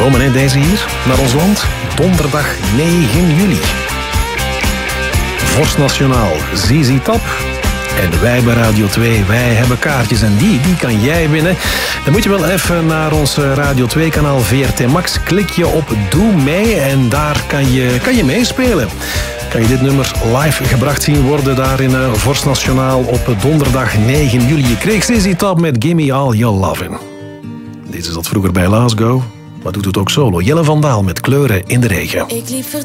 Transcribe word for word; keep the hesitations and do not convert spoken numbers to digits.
komen, hè, deze hier, naar ons land. Donderdag negen juli. Vorst Nationaal, Z Z Top. En wij bij Radio twee, wij hebben kaartjes en die, die kan jij winnen. Dan moet je wel even naar ons Radio twee kanaal V R T Max. Klik je op Doe mee en daar kan je, kan je meespelen. Kan je dit nummer live gebracht zien worden daar in uh, Vorst Nationaal op donderdag negen juli. Je kreeg Z Z Top met Gimme All Your Lovin'. Deze zat vroeger bij Lasgo, maar doet het ook solo. Jelle van Daal met Kleuren in de Regen. Ik liep